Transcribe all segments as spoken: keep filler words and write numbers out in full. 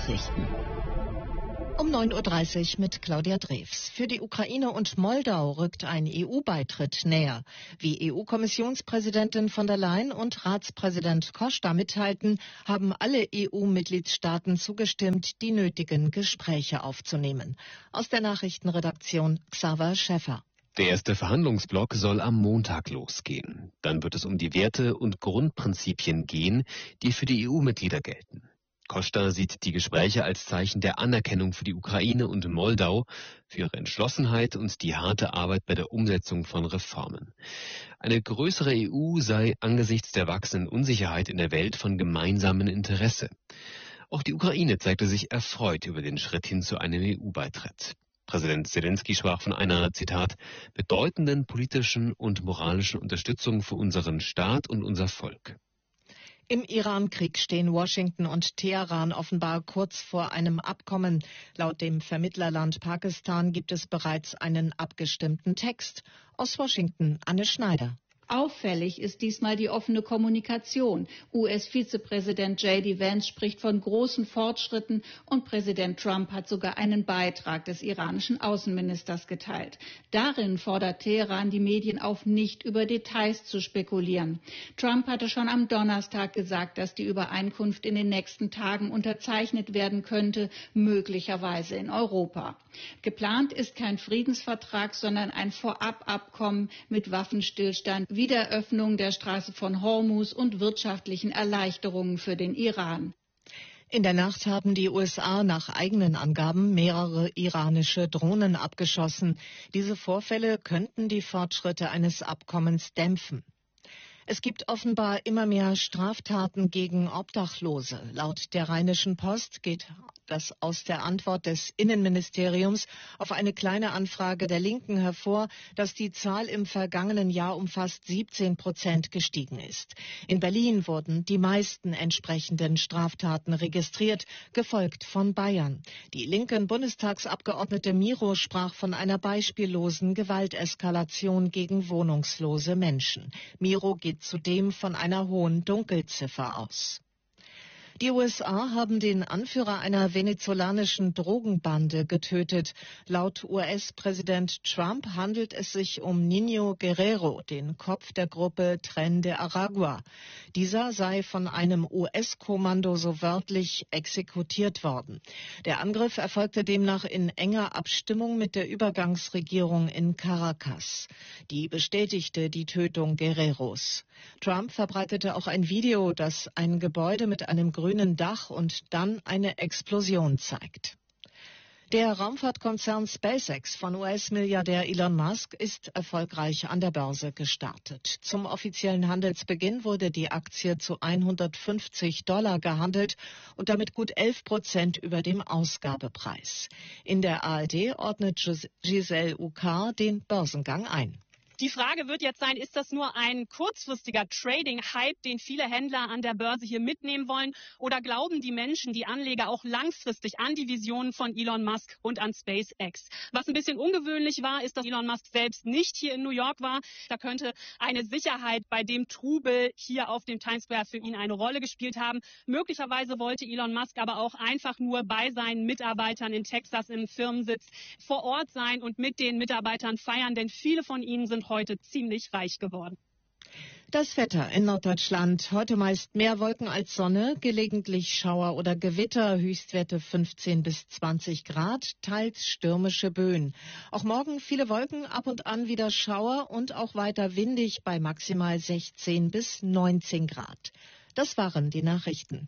Nachrichten. Um neun Uhr dreißig mit Claudia Drews. Für die Ukraine und Moldau rückt ein E U-Beitritt näher. Wie E U-Kommissionspräsidentin von der Leyen und Ratspräsident Costa mitteilten, haben alle E U-Mitgliedstaaten zugestimmt, die nötigen Gespräche aufzunehmen. Aus der Nachrichtenredaktion Xaver Schäffer. Der erste Verhandlungsblock soll am Montag losgehen. Dann wird es um die Werte und Grundprinzipien gehen, die für die E U-Mitglieder gelten. Costa sieht die Gespräche als Zeichen der Anerkennung für die Ukraine und Moldau, für ihre Entschlossenheit und die harte Arbeit bei der Umsetzung von Reformen. Eine größere E U sei angesichts der wachsenden Unsicherheit in der Welt von gemeinsamem Interesse. Auch die Ukraine zeigte sich erfreut über den Schritt hin zu einem E U-Beitritt. Präsident Zelensky sprach von einer, Zitat, bedeutenden politischen und moralischen Unterstützung für unseren Staat und unser Volk. Im Iran-Krieg stehen Washington und Teheran offenbar kurz vor einem Abkommen. Laut dem Vermittlerland Pakistan gibt es bereits einen abgestimmten Text. Aus Washington, Anne Schneider. Auffällig ist diesmal die offene Kommunikation. U S-Vizepräsident J D Vance spricht von großen Fortschritten und Präsident Trump hat sogar einen Beitrag des iranischen Außenministers geteilt. Darin fordert Teheran die Medien auf, nicht über Details zu spekulieren. Trump hatte schon am Donnerstag gesagt, dass die Übereinkunft in den nächsten Tagen unterzeichnet werden könnte, möglicherweise in Europa. Geplant ist kein Friedensvertrag, sondern ein Vorababkommen mit Waffenstillstand, Wiederöffnung der Straße von Hormuz und wirtschaftlichen Erleichterungen für den Iran. In der Nacht haben die U S A nach eigenen Angaben mehrere iranische Drohnen abgeschossen. Diese Vorfälle könnten die Fortschritte eines Abkommens dämpfen. Es gibt offenbar immer mehr Straftaten gegen Obdachlose. Laut der Rheinischen Post geht das aus der Antwort des Innenministeriums auf eine kleine Anfrage der Linken hervor, dass die Zahl im vergangenen Jahr um fast siebzehn Prozent gestiegen ist. In Berlin wurden die meisten entsprechenden Straftaten registriert, gefolgt von Bayern. Die linken Bundestagsabgeordnete Miro sprach von einer beispiellosen Gewalteskalation gegen wohnungslose Menschen. Miro geht zudem von einer hohen Dunkelziffer aus. Die U S A haben den Anführer einer venezolanischen Drogenbande getötet. Laut U S-Präsident Trump handelt es sich um Niño Guerrero, den Kopf der Gruppe Tren de Aragua. Dieser sei von einem U S-Kommando so wörtlich exekutiert worden. Der Angriff erfolgte demnach in enger Abstimmung mit der Übergangsregierung in Caracas. Die bestätigte die Tötung Guerreros. Trump verbreitete auch ein Video, das ein Gebäude mit einem grünen Dach und dann eine Explosion zeigt. Der Raumfahrtkonzern SpaceX von U S-Milliardär Elon Musk ist erfolgreich an der Börse gestartet. Zum offiziellen Handelsbeginn wurde die Aktie zu hundertfünfzig Dollar gehandelt und damit gut elf Prozent über dem Ausgabepreis. In der A R D ordnet Giselle Ucar den Börsengang ein. Die Frage wird jetzt sein, ist das nur ein kurzfristiger Trading-Hype, den viele Händler an der Börse hier mitnehmen wollen? Oder glauben die Menschen, die Anleger auch langfristig an die Visionen von Elon Musk und an SpaceX? Was ein bisschen ungewöhnlich war, ist, dass Elon Musk selbst nicht hier in New York war. Da könnte eine Sicherheit bei dem Trubel hier auf dem Times Square für ihn eine Rolle gespielt haben. Möglicherweise wollte Elon Musk aber auch einfach nur bei seinen Mitarbeitern in Texas im Firmensitz vor Ort sein und mit den Mitarbeitern feiern, denn viele von ihnen sind heute ziemlich reich geworden. Das Wetter in Norddeutschland. Heute meist mehr Wolken als Sonne, gelegentlich Schauer oder Gewitter, Höchstwerte fünfzehn bis zwanzig Grad, teils stürmische Böen. Auch morgen viele Wolken, ab und an wieder Schauer und auch weiter windig bei maximal sechzehn bis neunzehn Grad. Das waren die Nachrichten.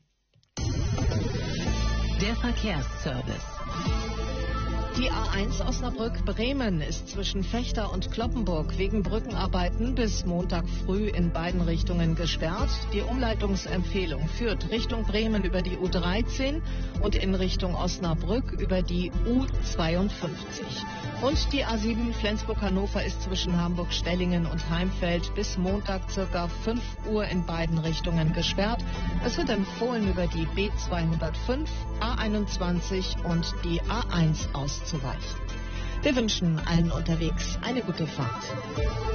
Der Verkehrsservice. Die A eins Osnabrück-Bremen ist zwischen Vechta und Cloppenburg wegen Brückenarbeiten bis Montag früh in beiden Richtungen gesperrt. Die Umleitungsempfehlung führt Richtung Bremen über die U dreizehn und in Richtung Osnabrück über die U zweiundfünfzig. Und die A sieben Flensburg-Hannover ist zwischen Hamburg-Stellingen und Heimfeld bis Montag circa fünf Uhr in beiden Richtungen gesperrt. Es wird empfohlen, über die B zweihundertfünf, A einundzwanzig und die A eins auszuweichen. Wir wünschen allen unterwegs eine gute Fahrt.